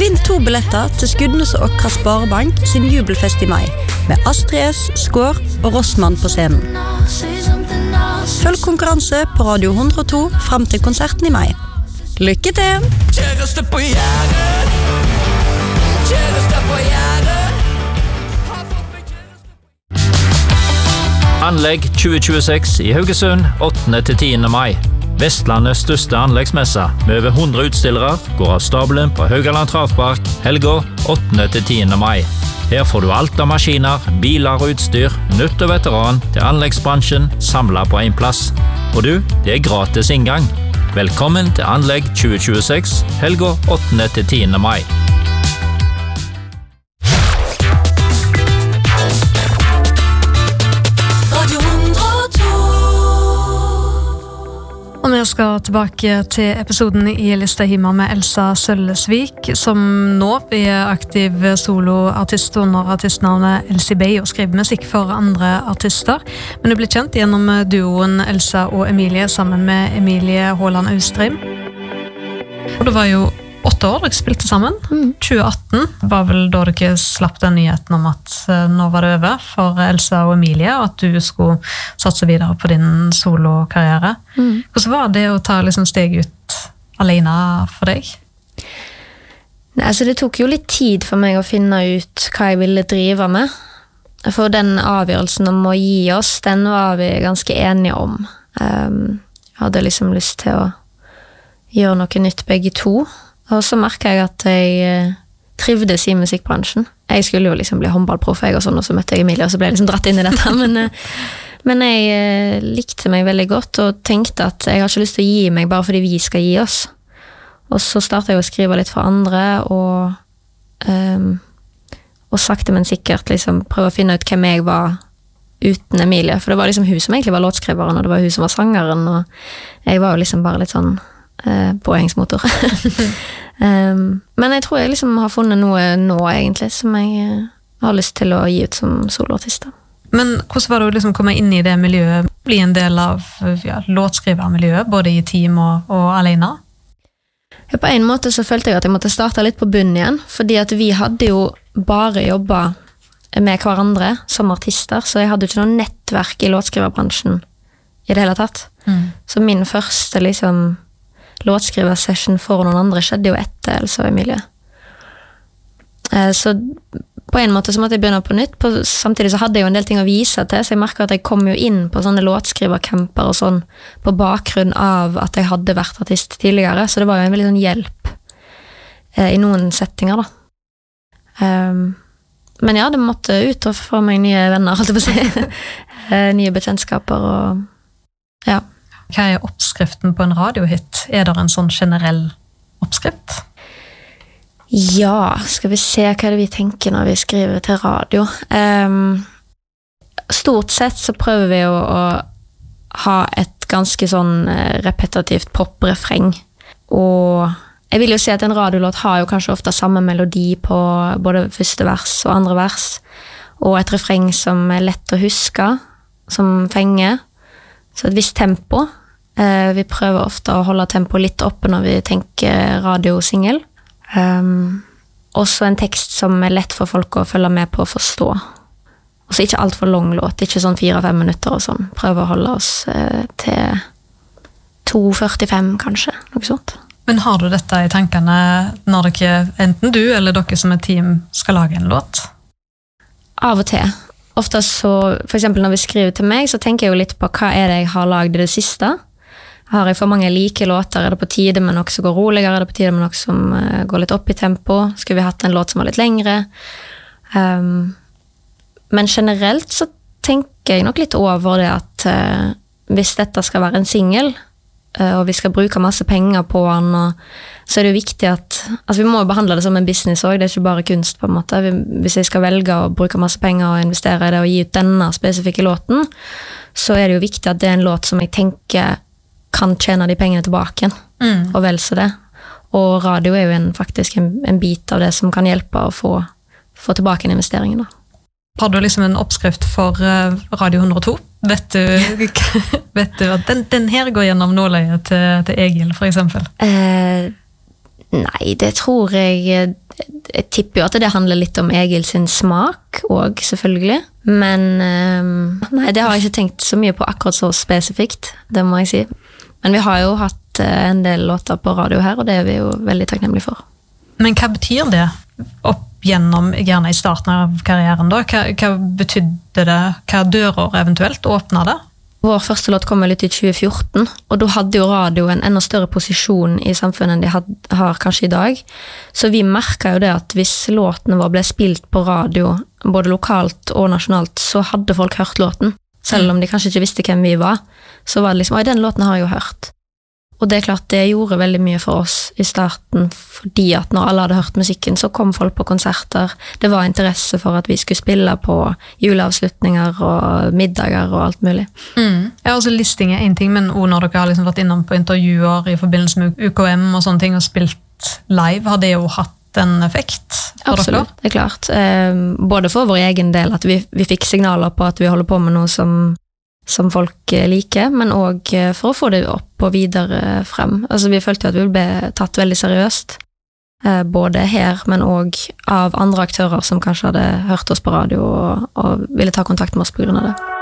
Vinn 2 billetter til Skudenes og Åkra Sparebank sin jubelfest i mai, med Astrid S, Skår og Rossmann på scenen. Følg konkurranse på Radio 102 frem til konserten i mai. Lykke til! Kjæreste på gjerdet! Kjæreste på gjerdet! Anlegg 2026 i Haugesund 8.–10. mai. Vestlandets største anleggsmesse med over 100 utstillere går av stabelen på Haugaland Travpark helga 8.–10. mai. Her får du alt av maskiner, biler og utstyr, nytt og veteran til anleggsbransjen samlet på en plass. Og du, det er gratis inngang. Velkommen til Anlegg 2026 helga 8.–10. mai. Og vi skal tilbake til episoden i Lista Hima med Elsa Søllesvik, som nå er aktiv soloartist under artistnavnet Elsie Bay og skriver musikk for andre artister. Men hun ble kjent gjennom duoen Elsa og Emilie sammen med Emilie Håland Austrheim. Og det var jo 8 år dere spilte sammen. 2018 var vel da dere slapp den nyheten om at nå var det over for Elsa og Emilie, og at du skulle satse videre på din solokarriere. Hvordan var det å ta liksom steg ut alene for deg? Nei, altså det tok jo litt tid for meg å finne ut hva jeg ville drive med. For den avgjørelsen om å gi oss, den var vi ganske enige om. Jeg hadde liksom lyst til å gjøre noe nytt begge to. Og så merket jeg at jeg trivdes i musikkbransjen. Jeg skulle jo liksom bli håndballproff, og så møtte jeg Emilie, og så ble jeg liksom dratt inn i dette. Men jeg likte meg veldig godt, og tenkte at jeg har ikke lyst til å gi meg bare fordi vi skal gi oss. Og så startet jeg å skrive litt for andre, og sakte, men sikkert liksom prøve å finne ut hvem jeg var uten Emilie. For det var liksom hun som egentlig var låtskriveren, og det var hun som var sangeren, og jeg var jo liksom bare litt sånn påhengsmotor. Men jeg tror jeg liksom har funnet noe nå egentlig som jeg har lyst til å gi ut som soloartist. Men hvordan var det å liksom komme inn i det miljøet, bli en del av låtskrivermiljøet, både i team og alene? Ja, på en måte så følte jeg at jeg måtte starte litt på bunnen igjen, fordi at vi hadde jo bare jobbet med hverandre som artister, så jeg hadde jo ikke noe nettverk i låtskriverbransjen i det hele tatt. Så min første liksom låtskriversession for noen andre skjedde jo etter Elsa og Emilie. Så på en måte så måtte jeg begynne på nytt, samtidig så hadde jeg jo en del ting å vise til, så jeg merket at jeg kom jo inn på sånne låtskrivercamper og sånn, på bakgrunn av at jeg hadde vært artist tidligere, så det var jo en veldig sånn hjelp i noen settinger da. Men ja, det måtte ut og få meg nye venner, holdt jeg på å si. Nye bekjentskaper og ja. Hva er oppskriften på en radiohit? Er det en sånn generell oppskrift? Ja, skal vi se hva det vi tenker når vi skriver til radio. Stort sett så prøver vi å ha et ganske sånn repetitivt poprefreng. Og jeg vil jo si at en radiolåt har jo kanskje ofte samme melodi på både første vers og andre vers, og et refreng som er lett å huske, som fenger. Så et visst tempo. Vi prøver ofte å holde tempo litt oppe når vi tenker radiosingel. Også en tekst som er lett for folk å følge med på å forstå. Og så ikke alt for lang låt, ikke sånn 4-5 minutter og sånn. Prøver å holde oss til 2:45 kanskje, noe sånt. Men har du dette i tankene når dere, enten du eller dere som et team, skal lage en låt? Av og til. Ofte så, for eksempel når vi skriver til meg, så tenker jeg jo litt på hva er det jeg har laget i det siste. Har jeg for mange like låter? Er det på tide med noe som går roligere? Er det på tide med noe som går litt opp i tempo? Skulle vi hatt en låt som var litt lengre? Men generelt så tenker jeg nok litt over det at hvis dette skal være en single, og vi skal bruke masse penger på den, så er det jo viktig at altså vi må jo behandle det som en business også, det er ikke bare kunst på en måte. Hvis jeg skal velge å bruke masse penger og investere i det og gi ut denne spesifikke låten, så er det jo viktig at det er en låt som jeg tenker kan tjene de pengene tilbake igjen, og vel så det. Og radio er jo faktisk en bit av det som kan hjelpe å få tilbake en investering da. Har du liksom en oppskrift for Radio 102? Vet du at den her går gjennom nåløyet til Egil, for eksempel? Nei, det tror jeg jeg tipper jo at det handler litt om Egil sin smak, og selvfølgelig. Men nei, det har jeg ikke tenkt så mye på akkurat så spesifikt, det må jeg si. Men vi har jo hatt en del låter på radio her, og det er vi jo veldig takknemlige for. Men hva betyr det opp gjennom, gjerne i starten av karrieren da? Hva betydde det? Hva dører eventuelt åpnet det? Vår første låt kom vel ut i 2014, og da hadde jo radio en enda større posisjon i samfunnet enn de har kanskje i dag. Så vi merket jo det at hvis låtene våre ble spilt på radio, både lokalt og nasjonalt, så hadde folk hørt låten. Selv om de kanskje ikke visste hvem vi var, så var det liksom, oi, den låten har jeg jo hørt. Og det er klart, det gjorde veldig mye for oss i starten, fordi at når alle hadde hørt musikken, så kom folk på konserter. Det var interesse for at vi skulle spille på juleavslutninger og middager og alt mulig. Ja, altså listing er en ting, men også når dere har liksom vært innom på intervjuer i forbindelse med UKM og sånne ting, og spilt live, har det jo hatt en effekt for dere? Absolutt, det er klart. Både for vår egen del, at vi fikk signaler på at vi holder på med noe som folk liker, men også for å få det opp og videre frem. Altså, vi følte jo at vi ble tatt veldig seriøst, både her, men også av andre aktører som kanskje hadde hørt oss på radio og ville ta kontakt med oss på grunn av det.